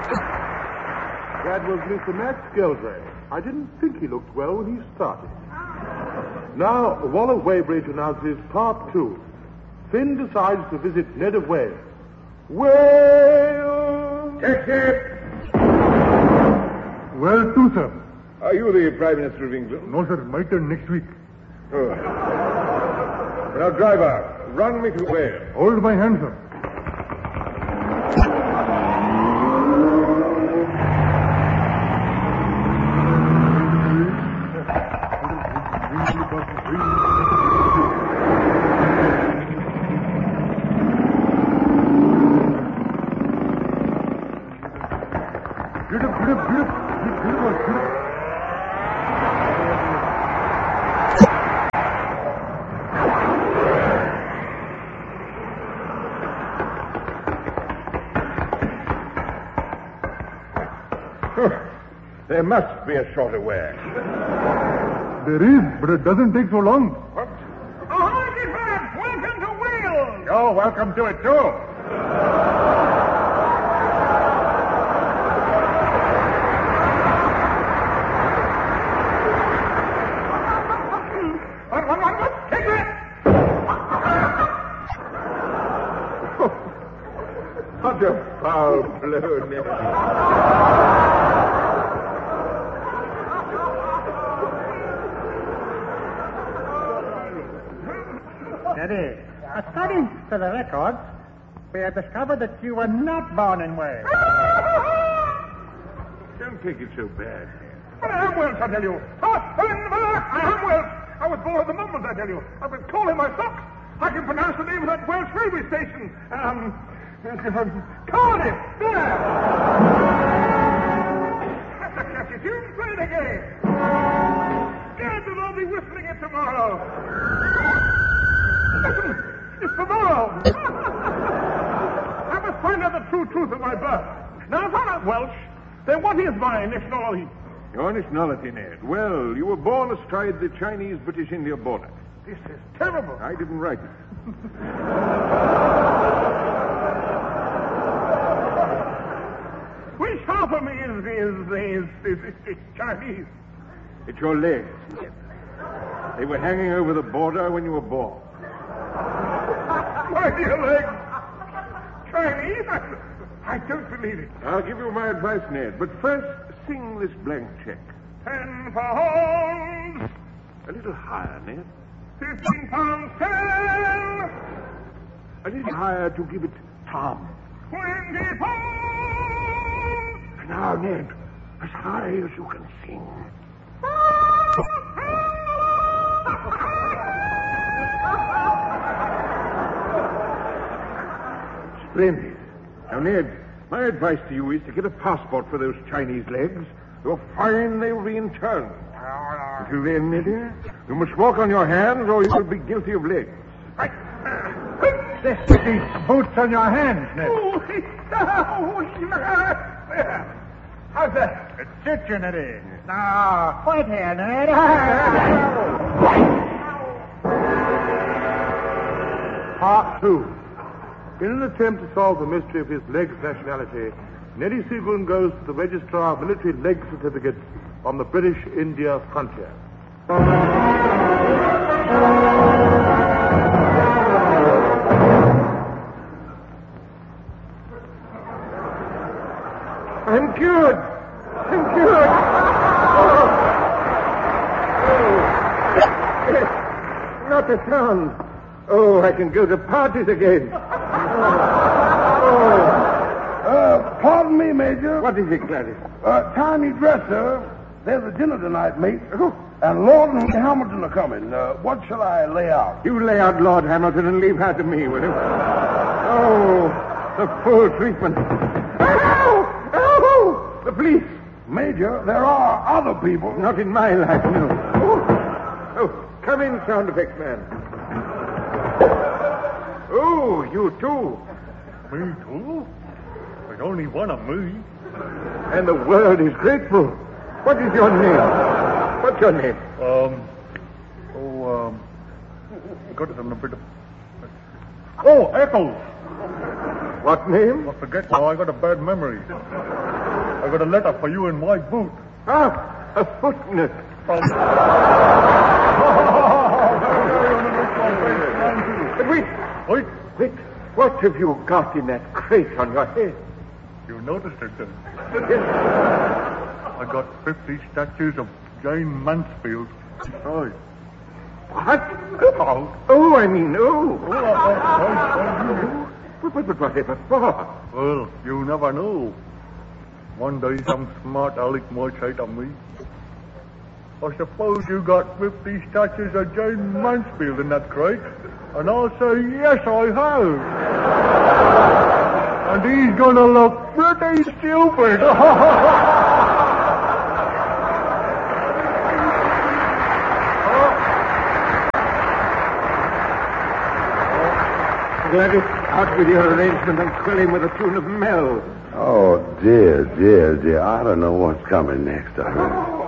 That was Mr. Max Geldray. I didn't think he looked well when he started. Now, Waller Weybridge announces Part 2. Finn decides to visit Ned of Wales. Wales! Taxi! Well, too, sir. Are you the Prime Minister of England? No, sir. My turn next week. Oh. Now, driver, run me to Wales. Hold my hand, sir. There must be a shorter way. There is, but it doesn't take so long. What? Ahoy, Defense! Welcome to Wales! You're welcome to it, too. What? Take that! What a foul blow, Ned. Steady. According to the records, we have discovered that you were not born in Wales. Don't take it so bad. But I am Welsh, I tell you. I am Welsh. I was born at the moment, I tell you. I've been calling my socks. I can pronounce the name of that Welsh railway station. Cardiff. There. That's a catchy tune. Play it again. Scared that I'll be whistling it tomorrow. Listen, it's tomorrow. I must find out the true truth of my birth. Now, if I'm not Welsh, then what is my nationality? Your nationality, Ned. Well, you were born astride the Chinese-British India border. This is terrible. I didn't write it. Which half of me is Chinese? It's your legs, Ned. They were hanging over the border when you were born. My dear legs. Chinese? I don't believe it. I'll give you my advice, Ned. But first, sing this blank check. 10 pounds. A little higher, Ned. 15 pounds 10. A little higher to give it Tom. 20 pounds. Now, Ned, as high as you can sing. Splendid. Now, Ned, my advice to you is to get a passport for those Chinese legs. You're fine, they'll be in turn. Until then, Ned, you must walk on your hands or you will be guilty of legs. This with these boots on your hands, Ned. How's that? It suits you, Neddy. Now, quit here, Ned. Part 2. In an attempt to solve the mystery of his legs nationality, Neddy Seagoon goes to the Registrar of Military Leg Certificates on the British India frontier. I'm cured. I'm cured. Not a sound. Oh, I can go to parties again. Pardon me, Major. What is it, Gladys? Tiny dresser. There's a dinner tonight, mate. And Lord and Hamilton are coming. What shall I lay out? You lay out Lord Hamilton and leave her to me, will you? Oh, the full treatment. Ow! Ow! The police. Major, there are other people. Not in my life, no. Oh, come in, sound effects man. Oh, you too. Me too? There's only one of me. And the world is grateful. What is your name? What's your name? Got it on a bit of... Oh, Eccles. What name? I forget now. I got a bad memory. I got a letter for you in my boot. Ah, a footnote. But wait. Wait. What have you got in that crate on your head? You noticed it then? I got 50 statues of Jane Mansfield. Right. What? Oh. But whatever for? Well, you never know. One day some smart aleck might say to me, I suppose you got 50 statues of Jane Mansfield in that crate? And I'll say, yes, I have. And he's gonna look pretty stupid. Gladys, out with your arrangement and quill him with a tune of Mel. Oh, dear. I don't know what's coming next. I really.